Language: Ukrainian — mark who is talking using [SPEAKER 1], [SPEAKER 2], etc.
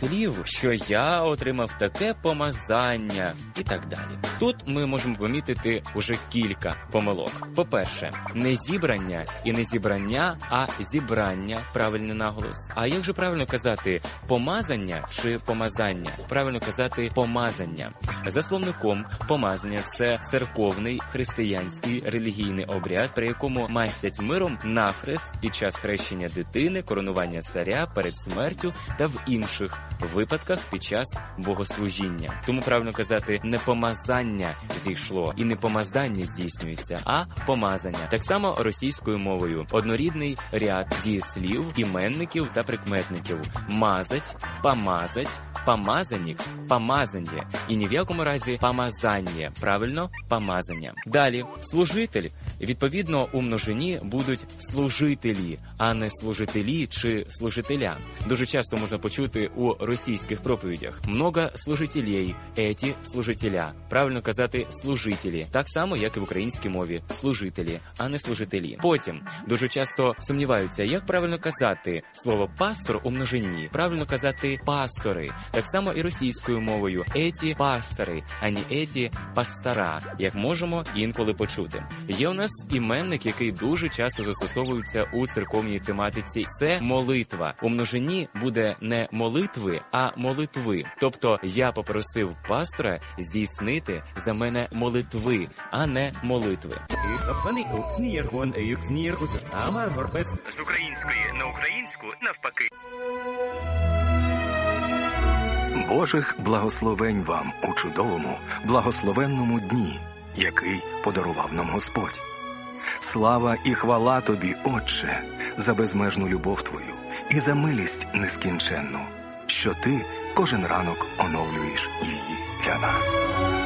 [SPEAKER 1] слів, що я отримав таке помазання і так далі. Тут ми можемо помітити уже кілька помилок. По-перше, не зібрання і не зібрання, а зібрання, правильний наголос. А як же правильно казати, помазання чи помазання? Правильно казати помазання. За словником, помазання – це церковний християнський релігійний обряд, при якому мастять миром нахрест під час хрещення дитини, коронування царя перед смертю та в інших випадках під час богослужіння. Тому правильно казати, не помазання зійшло і не помазання здійснюється, а помазання. Так само російською мовою. Однорідний ряд дієслів, іменників та прикметників. Мазать, помазать, помазанік, помазання. І ні в якому разі помазання. Правильно? Помазання. Далі. Служитель. Відповідно, у множині будуть служителі, а не служителі чи служителя. Дуже часто можна почути у російських проповідях. Много служителей, еті служителя. Правильно казати служителі. Так само, як і в українській мові. Служителі, а не служителі. Потім, дуже часто сумніваються, як правильно казати слово пастор у множині. Правильно казати пастори. Так само і російською мовою. Еті пастори, а не еті пастора, як можемо інколи почути. Є у нас іменник, який дуже часто застосовується у церковній тематиці. Це молитва. У множині буде не молитви, а молитви. Тобто я попросив пастора здійснити за мене молитви, а не молитви. З української на українську навпаки.
[SPEAKER 2] Божих благословень вам у чудовому, благословенному дні, який подарував нам Господь. Слава і хвала Тобі, Отче, за безмежну любов Твою і за милість нескінченну, що Ти кожен ранок оновлюєш її для нас.